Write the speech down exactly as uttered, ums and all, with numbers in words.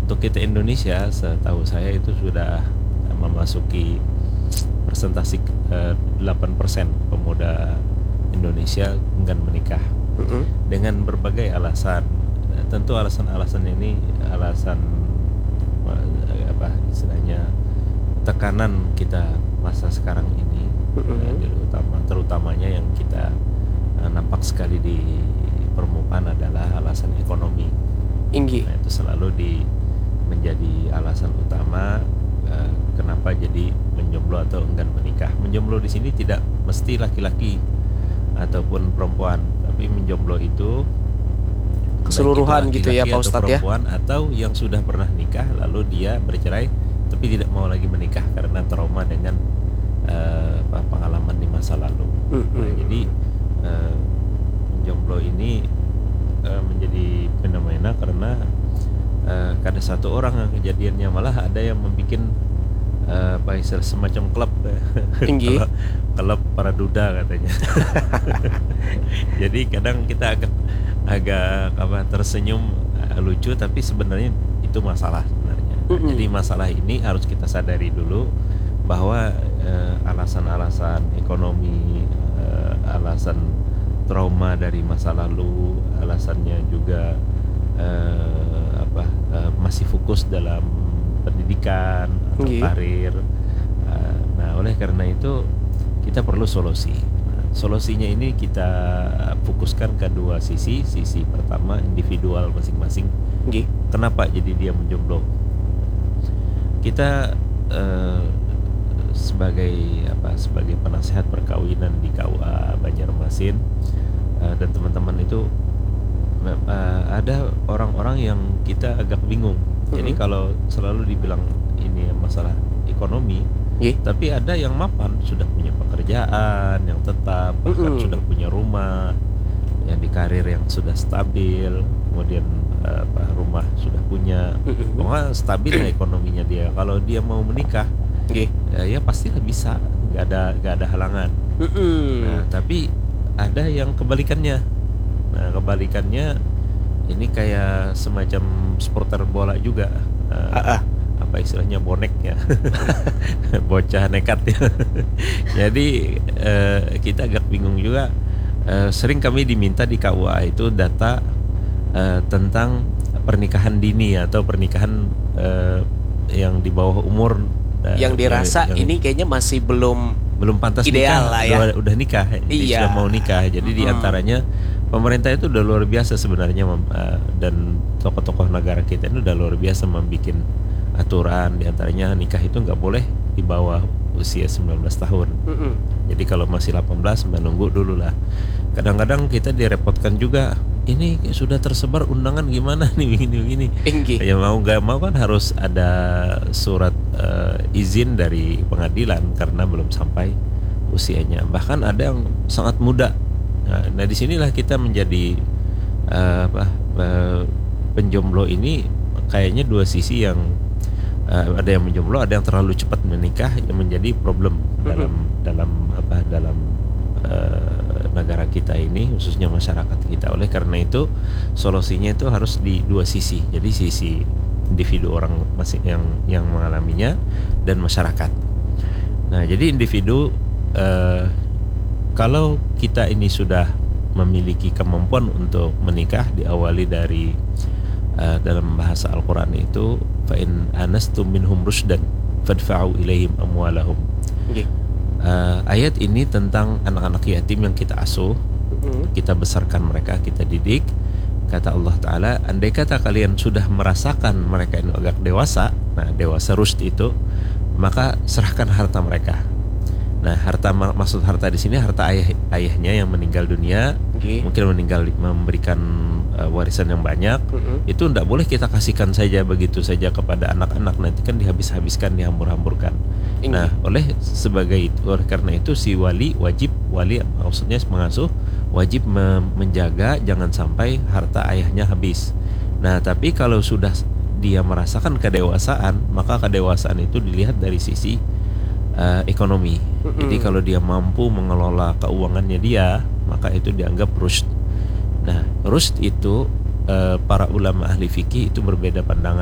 untuk kita Indonesia, setahu saya itu sudah memasuki presentasi eh, delapan persen pemuda Indonesia enggan menikah Mm-mm. dengan berbagai alasan. Eh, Tentu alasan-alasan ini alasan eh, apa istilahnya tekanan kita masa sekarang ini, eh, Mm-mm. di utama terutamanya yang kita eh, nampak sekali di permukaan adalah alasan ekonomi. Inggi. Nah, itu selalu di menjadi alasan utama eh, kenapa jadi menjomblo atau enggan menikah. Menjomblo di sini tidak mesti laki-laki ataupun perempuan, tapi menjomblo itu baik itu Keseluruhan gitu ya laki-laki Pak atau Ustadz ya. perempuan atau yang sudah pernah nikah lalu dia bercerai tapi tidak mau lagi menikah karena trauma dengan eh, apa, pengalaman di masa lalu. Nah, Mm-mm. jadi eh, jomblo ini eh, menjadi fenomena karena eh, ada satu orang yang kejadiannya malah ada yang membuat eh, apa istilah semacam klub Inggi. kalau klub para duda katanya. Jadi kadang kita agak agak apa tersenyum eh, lucu tapi sebenarnya itu masalah sebenarnya. Nah, Mm-mm. jadi masalah ini harus kita sadari dulu bahwa eh, alasan-alasan ekonomi, eh, alasan trauma dari masa lalu, alasannya juga eh, apa eh, masih fokus dalam pendidikan atau Inggi. karir. Eh, nah, oleh karena itu kita perlu solusi. Nah, solusinya ini kita fokuskan ke dua sisi. Sisi pertama individual masing-masing. Inggi. Kenapa jadi dia menjomblo? Kita eh, sebagai apa sebagai penasehat perkawinan di K U A Banjarmasin eh, dan teman-teman itu eh, ada orang-orang yang kita agak bingung. Jadi Mm-mm. kalau selalu dibilang ini masalah ekonomi, Inggi. tapi ada yang mapan sudah punya pekerjaan yang tetap, bahkan Mm-mm. sudah punya rumah, yang di karir yang sudah stabil, kemudian eh, apa rumah sudah punya, Mm-mm. pokoknya stabil lah ekonominya dia. Kalau dia mau menikah, Inggi. ya, ya pastilah bisa, nggak ada nggak ada halangan. Mm-mm. Nah, tapi ada yang kebalikannya. Nah, kebalikannya ini kayak semacam supporter bola juga. Eh, Ah, ah. apa istilahnya bonek ya, bocah nekat ya. Jadi eh, kita agak bingung juga. Eh, sering kami diminta di K U A itu data eh, tentang pernikahan dini atau pernikahan eh, yang di bawah umur eh, Yang dirasa yang ini kayaknya masih belum belum pantas ideal nikah, lah ya. udah, udah nikah, Iya. sudah mau nikah. Jadi Mm-mm. diantaranya pemerintah itu udah luar biasa sebenarnya mem- eh, dan tokoh-tokoh negara kita itu udah luar biasa membuat aturan. Diantaranya nikah itu nggak boleh di bawah usia sembilan belas tahun. Mm-mm. Jadi kalau masih delapan belas menunggu dulu lah. Kadang-kadang kita direpotkan juga. Ini sudah tersebar undangan gimana nih begini-begini. Inggi. Ya mau nggak mau kan harus ada surat eh, izin dari pengadilan karena belum sampai usianya. Bahkan ada yang sangat muda. Nah, nah disinilah kita menjadi eh, apa eh, penjomblo ini kayaknya dua sisi yang eh, ada yang menjomblo, ada yang terlalu cepat menikah yang menjadi problem dalam dalam apa dalam eh, negara kita ini, khususnya masyarakat kita. Oleh karena itu solusinya itu harus di dua sisi. Jadi sisi individu orang masing yang yang mengalaminya dan masyarakat. Nah, jadi individu eh, kalau kita ini sudah memiliki kemampuan untuk menikah, diawali dari uh, dalam bahasa Al-Quran itu fa in anastum minhum rusydan fadfa'u ilaihim amwalahum. Inggi. Uh, ayat ini tentang anak-anak yatim yang kita asuh, Mm-mm. kita besarkan mereka, kita didik. Kata Allah Ta'ala, andai kata kalian sudah merasakan mereka ini agak dewasa, nah dewasa rusyd itu, maka serahkan harta mereka. Nah, harta maksud harta di sini harta ayah ayahnya yang meninggal dunia, Inggi. mungkin meninggal memberikan uh, warisan yang banyak. Mm-mm. Itu tidak boleh kita kasihkan saja begitu saja kepada anak-anak, nanti kan dihabis-habiskan, dihambur-hamburkan. Inggi. Nah, oleh sebagai itu, oleh karena itu si wali wajib, wali maksudnya pengasuh wajib me- menjaga jangan sampai harta ayahnya habis. Nah, tapi kalau sudah dia merasakan kedewasaan, maka kedewasaan itu dilihat dari sisi uh, ekonomi. Mm-mm. Jadi kalau dia mampu mengelola keuangannya dia, maka itu dianggap rusyd. Nah, rusyd itu uh, para ulama ahli fikih itu berbeda pandangan.